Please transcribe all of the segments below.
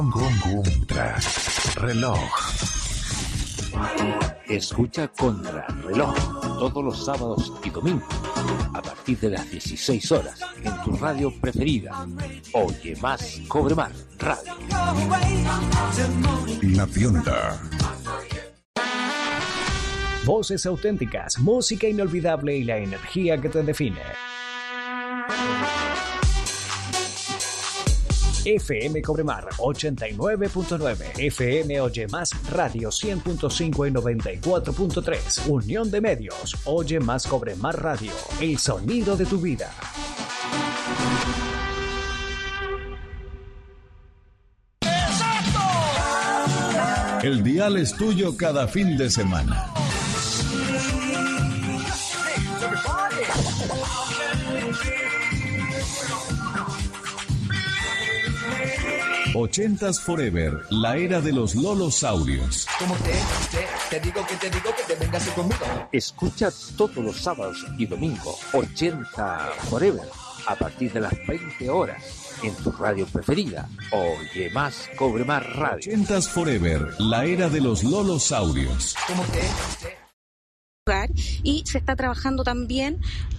Contrarreloj. Escucha Contrarreloj todos los sábados y domingos a partir de las 16 horas en tu radio preferida. Oye Más, Cobre Más Radio. La Fionda. Voces auténticas, música inolvidable y la energía que te define. FM Cobremar 89.9, FM Oye Más Radio 100.5 y 94.3, Unión de Medios, Oye Más Cobremar Radio, el sonido de tu vida. El dial es tuyo cada fin de semana. Ochentas Forever, la era de los lolosaurios. Como te digo que te vengas conmigo. Escucha todos los sábados y domingos 80 Forever a partir de las 20 horas en tu radio preferida. Oye Más, Cobre Más Radio. Ochentas Forever, la era de los lolosaurios. Como y se está trabajando también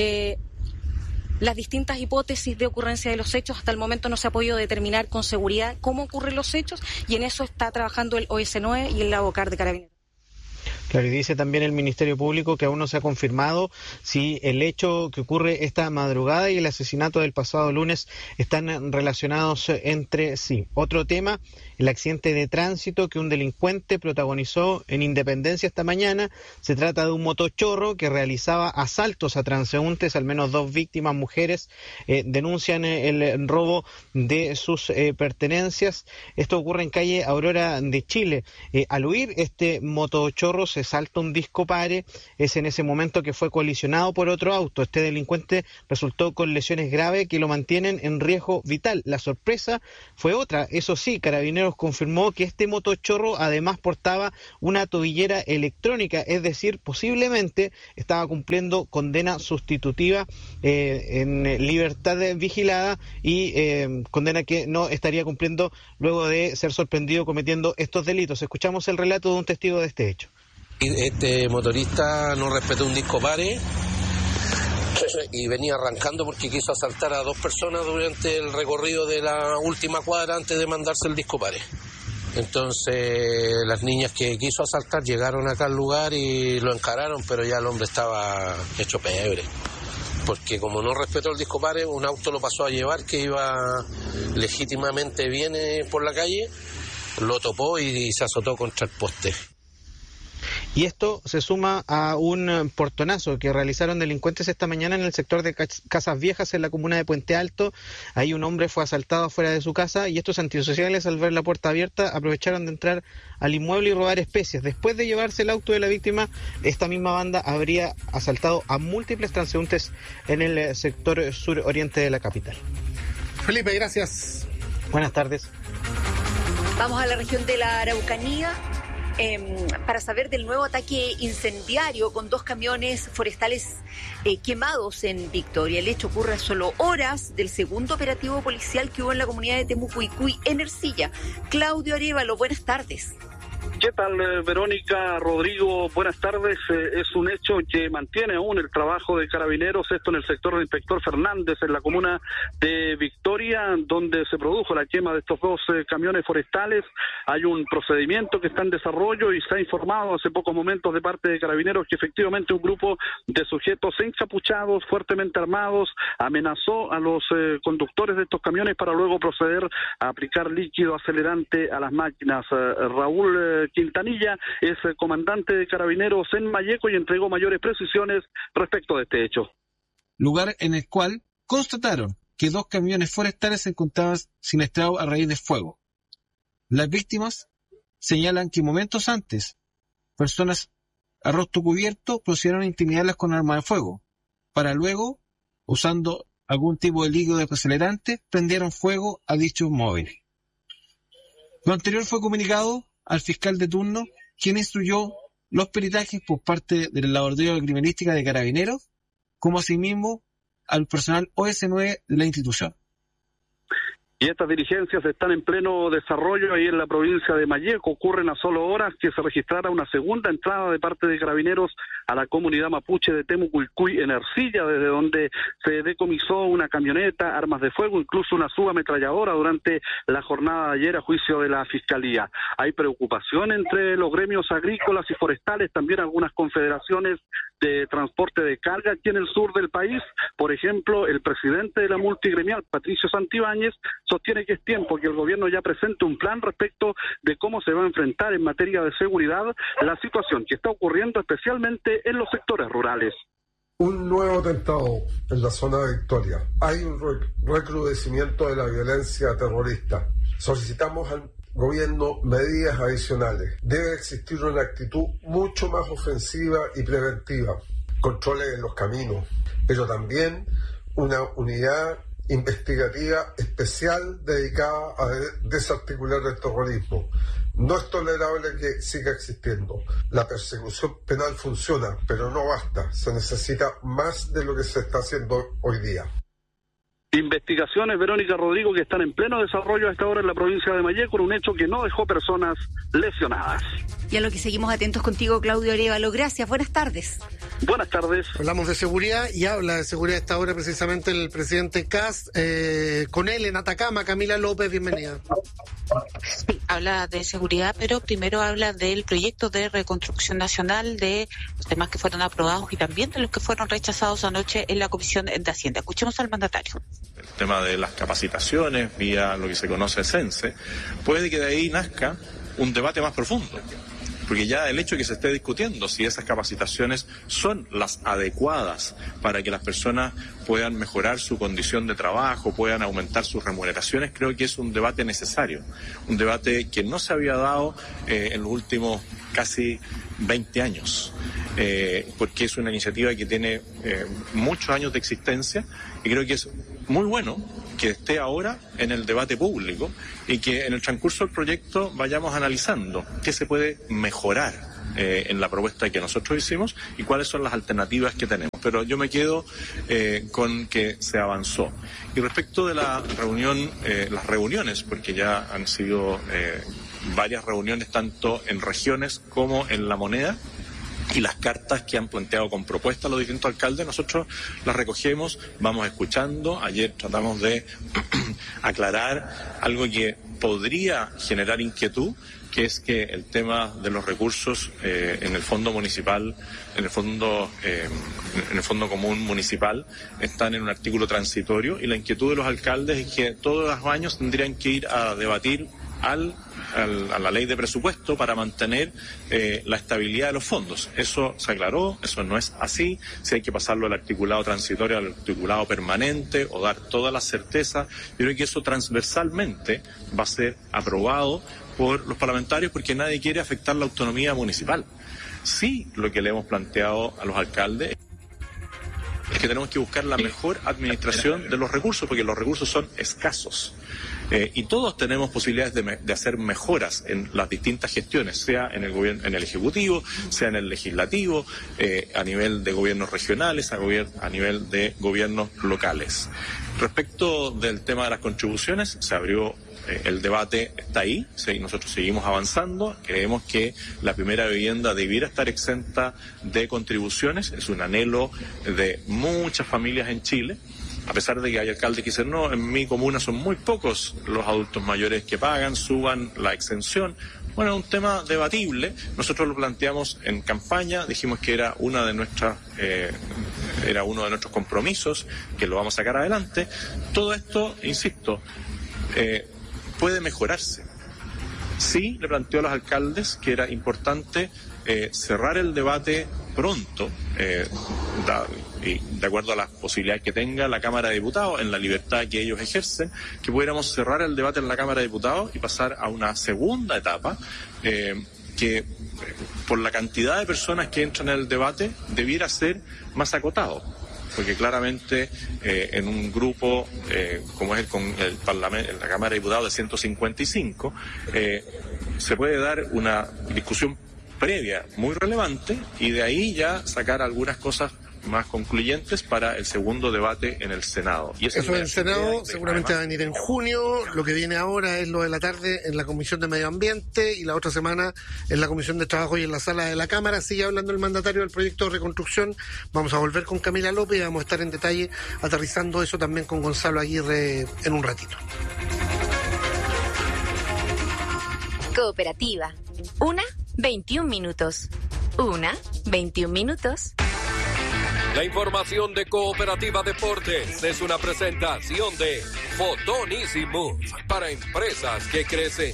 las distintas hipótesis de ocurrencia de los hechos. Hasta el momento no se ha podido determinar con seguridad cómo ocurren los hechos, y en eso está trabajando el OS9 y el Abocar de Carabineros. Claro, y dice también el Ministerio Público que aún no se ha confirmado si el hecho que ocurre esta madrugada y el asesinato del pasado lunes están relacionados entre sí. Otro tema, el accidente de tránsito que un delincuente protagonizó en Independencia esta mañana. Se trata de un motochorro que realizaba asaltos a transeúntes. Al menos 2 víctimas mujeres denuncian el robo de sus pertenencias. Esto ocurre en calle Aurora de Chile. Al huir este motochorro se salta un disco pare. Es en ese momento que fue colisionado por otro auto. Este delincuente resultó con lesiones graves que lo mantienen en riesgo vital. La sorpresa fue otra. Eso sí, Carabineros confirmó que este motochorro además portaba una tobillera electrónica, es decir, posiblemente estaba cumpliendo condena sustitutiva en libertad vigilada y condena que no estaría cumpliendo luego de ser sorprendido cometiendo estos delitos. Escuchamos el relato de un testigo de este hecho. Este motorista no respetó un disco pare y venía arrancando porque quiso asaltar a 2 personas durante el recorrido de la última cuadra antes de mandarse el disco pare. Entonces las niñas que quiso asaltar llegaron acá al lugar y lo encararon, pero ya el hombre estaba hecho pebre, porque como no respetó el disco pare, un auto lo pasó a llevar que iba legítimamente bien por la calle, lo topó y se azotó contra el poste. Y esto se suma a un portonazo que realizaron delincuentes esta mañana en el sector de Casas Viejas, en la comuna de Puente Alto. Ahí un hombre fue asaltado afuera de su casa y estos antisociales, al ver la puerta abierta, aprovecharon de entrar al inmueble y robar especies. Después de llevarse el auto de la víctima, esta misma banda habría asaltado a múltiples transeúntes en el sector suroriente de la capital. Felipe, gracias. Buenas tardes. Vamos a la región de la Araucanía. Para saber del nuevo ataque incendiario con 2 camiones forestales quemados en Victoria. El hecho ocurre a solo horas del segundo operativo policial que hubo en la comunidad de Temucuicui, en Ercilla. Claudio Arévalo, buenas tardes. ¿Qué tal, Verónica, Rodrigo? Buenas tardes. Es un hecho que mantiene aún el trabajo de Carabineros, esto en el sector del Inspector Fernández, en la comuna de Victoria, donde se produjo la quema de estos 2 camiones forestales. Hay un procedimiento que está en desarrollo y se ha informado hace pocos momentos de parte de Carabineros que efectivamente un grupo de sujetos encapuchados, fuertemente armados, amenazó a los conductores de estos camiones para luego proceder a aplicar líquido acelerante a las máquinas. Raúl Quintanilla es comandante de Carabineros en Malleco y entregó mayores precisiones respecto de este hecho. Lugar en el cual constataron que 2 camiones forestales se encontraban siniestrados a raíz de fuego. Las víctimas señalan que momentos antes, personas a rostro cubierto procedieron a intimidarlas con armas de fuego, para luego, usando algún tipo de líquido acelerante, prendieron fuego a dichos móviles. Lo anterior fue comunicado al fiscal de turno, quien instruyó los peritajes por parte del Laboratorio de Criminalística de Carabineros, como asimismo al personal OS9 de la institución. Y estas diligencias están en pleno desarrollo ahí en la provincia de Malleco. Ocurren a solo horas que se registrara una segunda entrada de parte de Carabineros a la comunidad mapuche de Temucuicui en Ercilla, desde donde se decomisó una camioneta, armas de fuego, incluso una subametralladora durante la jornada de ayer a juicio de la Fiscalía. Hay preocupación entre los gremios agrícolas y forestales, también algunas confederaciones de transporte de carga aquí en el sur del país. Por ejemplo, el presidente de la multigremial, Patricio Santibáñez, sostiene que es tiempo que el gobierno ya presente un plan respecto de cómo se va a enfrentar en materia de seguridad la situación que está ocurriendo especialmente en los sectores rurales. Un nuevo atentado en la zona de Victoria. Hay un recrudecimiento de la violencia terrorista. Solicitamos al gobierno medidas adicionales. Debe existir una actitud mucho más ofensiva y preventiva. Controles en los caminos, pero también una unidad investigativa especial dedicada a desarticular el terrorismo. No es tolerable que siga existiendo. La persecución penal funciona, pero no basta. Se necesita más de lo que se está haciendo hoy día. Investigaciones, Verónica Rodrigo, que están en pleno desarrollo a esta hora en la provincia de Malleco, con un hecho que no dejó personas lesionadas. Y a lo que seguimos atentos contigo, Claudio Arévalo. Gracias, buenas tardes. Buenas tardes. Hablamos de seguridad y habla de seguridad a esta hora precisamente el presidente Kast. Con él en Atacama, Camila López, bienvenida. Sí, habla de seguridad, pero primero habla del proyecto de reconstrucción nacional, de los temas que fueron aprobados y también de los que fueron rechazados anoche en la Comisión de Hacienda. Escuchemos al mandatario. El tema de las capacitaciones vía lo que se conoce CENSE, puede que de ahí nazca un debate más profundo, porque ya el hecho de que se esté discutiendo si esas capacitaciones son las adecuadas para que las personas puedan mejorar su condición de trabajo, puedan aumentar sus remuneraciones, creo que es un debate necesario, un debate que no se había dado en los últimos casi 20 años, porque es una iniciativa que tiene muchos años de existencia y creo que es muy bueno que esté ahora en el debate público y que en el transcurso del proyecto vayamos analizando qué se puede mejorar en la propuesta que nosotros hicimos y cuáles son las alternativas que tenemos. Pero yo me quedo con que se avanzó. Y respecto de la reunión, las reuniones, porque ya han sido varias reuniones tanto en regiones como en La Moneda, y las cartas que han planteado con propuestas los distintos alcaldes, nosotros las recogemos, vamos escuchando. Ayer tratamos de aclarar algo que podría generar inquietud, que es que el tema de los recursos en el fondo municipal, en el fondo común municipal, están en un artículo transitorio, y la inquietud de los alcaldes es que todos los años tendrían que ir a debatir a la ley de presupuesto para mantener la estabilidad de los fondos. Eso se aclaró, eso no es así. Si hay que pasarlo al articulado transitorio, al articulado permanente o dar toda la certeza, yo creo que eso transversalmente va a ser aprobado por los parlamentarios, porque nadie quiere afectar la autonomía municipal. Sí, lo que le hemos planteado a los alcaldes es que tenemos que buscar la mejor administración de los recursos, porque los recursos son escasos. Y todos tenemos posibilidades de hacer mejoras en las distintas gestiones, sea en el gobierno, en el ejecutivo, sea en el legislativo, a nivel de gobiernos regionales, a nivel de gobiernos locales. Respecto del tema de las contribuciones, se abrió el debate, está ahí, nosotros seguimos avanzando, creemos que la primera vivienda debiera estar exenta de contribuciones, es un anhelo de muchas familias en Chile. A pesar de que hay alcaldes que dicen, no, en mi comuna son muy pocos los adultos mayores que pagan, suban la exención. Bueno, es un tema debatible. Nosotros lo planteamos en campaña, dijimos que era uno de nuestros compromisos, que lo vamos a sacar adelante. Todo esto, insisto, puede mejorarse. Sí, le planteó a los alcaldes que era importante cerrar el debate pronto, y de acuerdo a las posibilidades que tenga la Cámara de Diputados, en la libertad que ellos ejercen, que pudiéramos cerrar el debate en la Cámara de Diputados y pasar a una segunda etapa que por la cantidad de personas que entran en el debate debiera ser más acotado, porque claramente en un grupo como es el Parlamento, en la Cámara de Diputados de 155, se puede dar una discusión previa muy relevante y de ahí ya sacar algunas cosas más concluyentes para el segundo debate en el Senado. Y eso en el Senado seguramente va a venir en junio. Lo que viene ahora es lo de la tarde en la Comisión de Medio Ambiente y la otra semana en la Comisión de Trabajo y en la sala de la Cámara. Sigue hablando el mandatario del proyecto de reconstrucción. Vamos a volver con Camila López y vamos a estar en detalle aterrizando eso también con Gonzalo Aguirre en un ratito. Cooperativa. 21 minutos. 21 minutos. La información de Cooperativa Deportes es una presentación de Fotón Easy Move para empresas que crecen.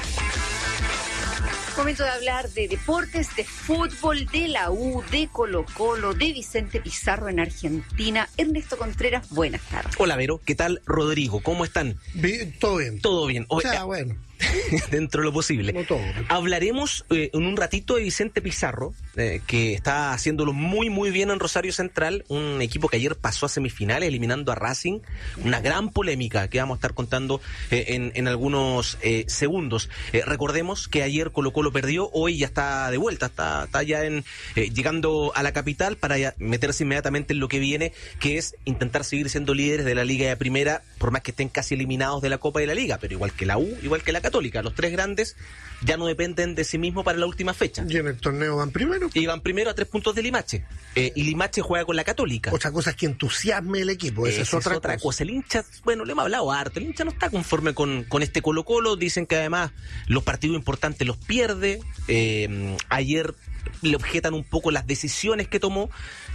Momento de hablar de deportes, de fútbol, de la U, de Colo-Colo, de Vicente Pizarro en Argentina. Ernesto Contreras, buenas tardes. Hola, Vero. ¿Qué tal, Rodrigo? ¿Cómo están? Bien, todo bien. Todo bien. O sea, bueno. Dentro de lo posible. No todo. Hablaremos en un ratito de Vicente Pizarro, que está haciéndolo muy muy bien en Rosario Central, un equipo que ayer pasó a semifinales eliminando a Racing, una gran polémica que vamos a estar contando en algunos segundos. Recordemos que ayer Colo-Colo perdió, hoy ya está de vuelta, está ya llegando a la capital para meterse inmediatamente en lo que viene, que es intentar seguir siendo líderes de la Liga de Primera, por más que estén casi eliminados de la Copa de la Liga, pero igual que la U, igual que la Católica, los tres grandes ya no dependen de sí mismos para la última fecha. ¿Y en el torneo van primero? Y van primero a 3 puntos de Limache. Y Limache juega con la Católica. Otra cosa es que entusiasme el equipo, esa es otra cosa. El hincha, bueno, le hemos hablado harto, el hincha no está conforme con este Colo-Colo, dicen que además los partidos importantes los pierde. Ayer le objetan un poco las decisiones que tomó,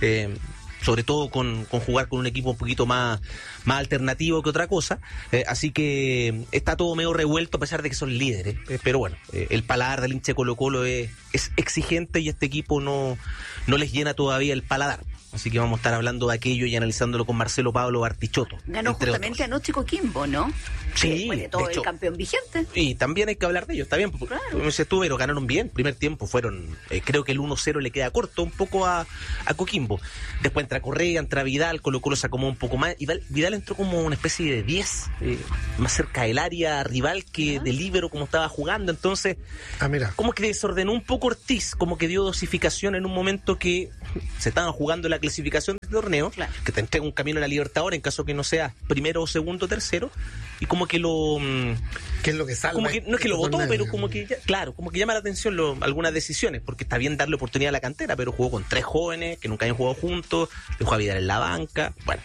sobre todo con jugar con un equipo un poquito más alternativo que otra cosa, así que está todo medio revuelto a pesar de que son líderes, pero bueno, el paladar del hincha de Colo-Colo es exigente y este equipo no les llena todavía el paladar. Así que vamos a estar hablando de aquello y analizándolo con Marcelo Pablo Bartichotto. Ganó justamente anoche Coquimbo, ¿no? Sí, de todo hecho, el campeón vigente. Y también hay que hablar de ellos, está bien. Claro. Como dices tú, pero ganaron bien. Primer tiempo fueron, creo que el 1-0 le queda corto un poco a Coquimbo. Después entra Correa, entra Vidal, Colo-Colo se acomodó un poco más. Y Vidal entró como una especie de 10, más cerca del área rival que de líbero como estaba jugando. Entonces, mira, como que desordenó un poco Ortiz, como que dio dosificación en un momento que se estaban jugando la clasificación del torneo, claro, que te entrega un camino a la Libertadores en caso que no sea primero, segundo, tercero, y como que lo... ¿Qué es lo que salva? Como que, no es que lo votó, pero como que, claro, como que llama la atención algunas decisiones, porque está bien darle oportunidad a la cantera, pero jugó con 3 jóvenes que nunca habían jugado juntos, dejó a Vidal en la banca, bueno,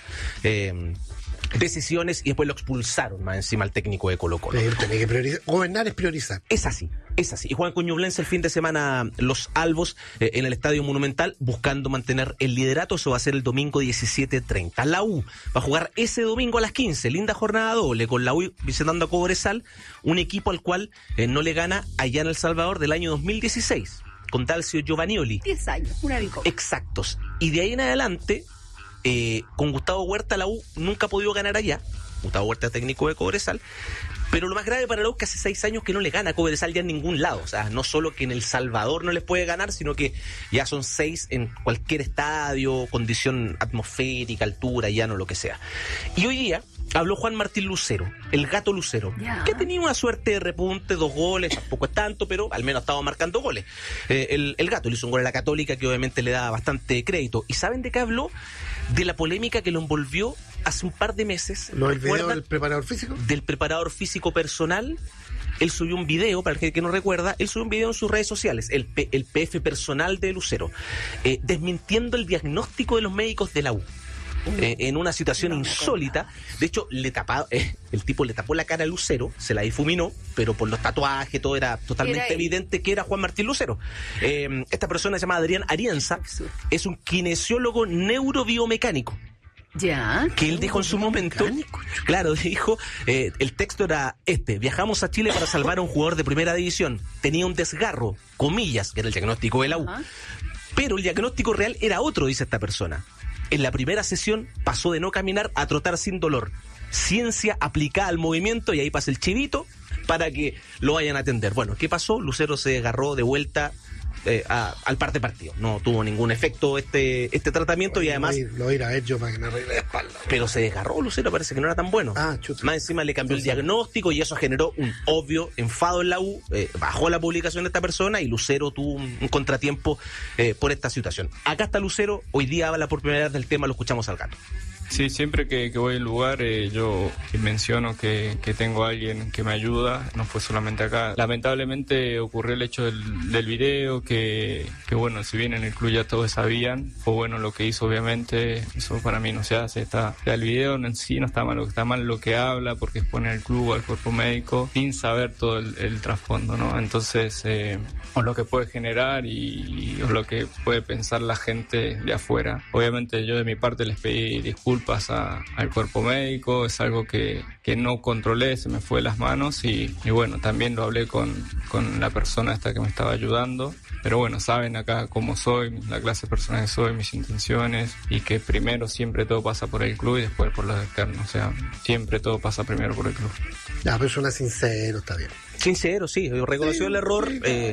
decisiones, y después lo expulsaron más encima al técnico de Colo-Colo. Tiene que priorizar. Gobernar es priorizar. Es así. Y juegan con Ñublense el fin de semana los Albos en el Estadio Monumental, buscando mantener el liderato. Eso va a ser el domingo 17:30. La U va a jugar ese domingo a las 15, linda jornada doble, con la U visitando a Cobresal, un equipo al cual no le gana allá en El Salvador del año 2016, con Dalcio Giovanioli. 10 años, una victoria. Exactos. Y de ahí en adelante, con Gustavo Huerta, la U nunca ha podido ganar allá. Gustavo Huerta, técnico de Cobresal. Pero lo más grave para la U es que hace 6 años que no le gana a Cobresal ya en ningún lado. O sea, no solo que en El Salvador no les puede ganar, sino que ya son 6 en cualquier estadio, condición atmosférica, altura, llano, lo que sea. Y hoy día habló Juan Martín Lucero, el Gato Lucero, que ha tenido una suerte de repunte, 2 goles, tampoco es tanto, pero al menos ha estado marcando goles. El Gato le hizo un gol a la Católica que obviamente le da bastante crédito. ¿Y saben de qué habló? De la polémica que lo envolvió hace un par de meses. ¿Lo del video del preparador físico? Del preparador físico personal. Él subió un video, para el que no recuerda, él subió un video en sus redes sociales, el PF personal de Lucero, desmintiendo el diagnóstico de los médicos de la U. En una situación insólita. De hecho, el tipo le tapó la cara a Lucero, se la difuminó, pero por los tatuajes todo era totalmente evidente que era Juan Martín Lucero. Esta persona se llama Adrián Arienza, es un kinesiólogo neurobiomecánico. Ya. Que él dijo en su momento, claro, dijo, el texto era viajamos a Chile para salvar a un jugador de primera división, tenía un desgarro, comillas, que era el diagnóstico de la U, pero el diagnóstico real era otro, dice esta persona. En la primera sesión pasó de no caminar a trotar sin dolor. Ciencia aplicada al movimiento, y ahí pasa el chivito para que lo vayan a atender. Bueno, ¿qué pasó? Lucero se agarró de vuelta al par de partidos. No tuvo ningún efecto este tratamiento. Y además lo ir a ver yo para que me arregle la espalda. Pero se desgarró Lucero, parece que no era tan bueno. Más encima le cambió el diagnóstico y eso generó un obvio enfado en la U. Bajó la publicación de esta persona y Lucero tuvo un contratiempo por esta situación. Acá está Lucero, hoy día habla por primera vez del tema, lo escuchamos al gato. Sí, siempre que voy al lugar yo menciono que tengo a alguien que me ayuda, no fue solamente acá. Lamentablemente ocurrió el hecho del video, que bueno, si bien en el club ya todos sabían, fue bueno lo que hizo, obviamente, eso para mí no se hace. El video en sí no está mal, lo que está mal lo que habla, porque expone al club, al cuerpo médico, sin saber todo el trasfondo, ¿no? Entonces, o lo que puede generar o lo que puede pensar la gente de afuera. Obviamente yo de mi parte les pedí disculpas al cuerpo médico, es algo que no controlé, se me fue de las manos y bueno, también lo hablé con la persona esta que me estaba ayudando, pero bueno, saben acá cómo soy, la clase de persona que soy, mis intenciones, y que primero siempre todo pasa por el club y después por los externos, o sea, siempre todo pasa primero por el club. La persona sincero, está bien. Sincero, sí, reconoció el error.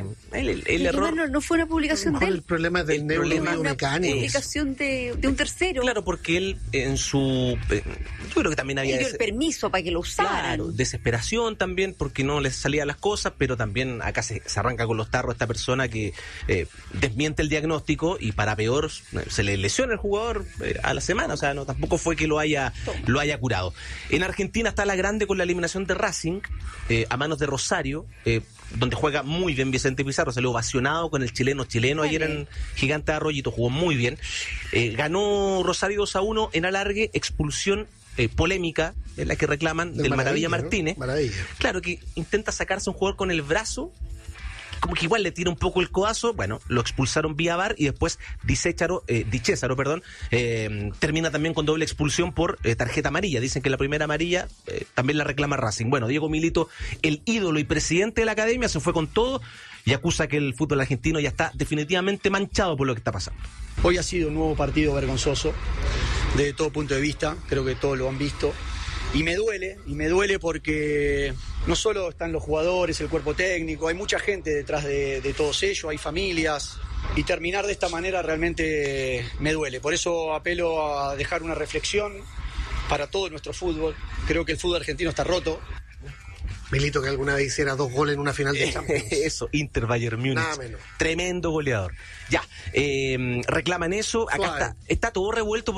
El error no fue una publicación de él. El problema es del neurobiomecánico. Una publicación de un tercero. Claro, porque él en su... yo creo que también había... dio el permiso para que lo usaran. Claro, desesperación también porque no les salían las cosas, pero también acá se arranca con los tarros esta persona que desmiente el diagnóstico y para peor se le lesiona el jugador a la semana, o sea, no tampoco fue que lo haya curado. En Argentina está la grande con la eliminación de Racing a manos de Rosario, donde juega muy bien Vicente Pizarro, salió ovacionado con el chileno ayer en Gigante de Arroyito, jugó muy bien, ganó Rosario 2-1 en alargue, expulsión polémica, es la que reclaman del Maravilla Martínez, ¿no? Maravilla. Claro, que intenta sacarse un jugador con el brazo, como que igual le tira un poco el codazo, bueno, lo expulsaron vía VAR y después Di Césaro, termina también con doble expulsión por tarjeta amarilla. Dicen que la primera amarilla también la reclama Racing. Bueno, Diego Milito, el ídolo y presidente de la academia, se fue con todo y acusa que el fútbol argentino ya está definitivamente manchado por lo que está pasando. Hoy ha sido un nuevo partido vergonzoso, desde todo punto de vista, creo que todos lo han visto. Y me duele porque no solo están los jugadores, el cuerpo técnico, hay mucha gente detrás de todos ellos, hay familias, y terminar de esta manera realmente me duele. Por eso apelo a dejar una reflexión para todo nuestro fútbol. Creo que el fútbol argentino está roto. Milito que alguna vez hiciera 2 goles en una final de Champions. Eso, Inter Bayern Múnich. Nada menos. Tremendo goleador. Ya, reclaman eso. Acá está todo revuelto.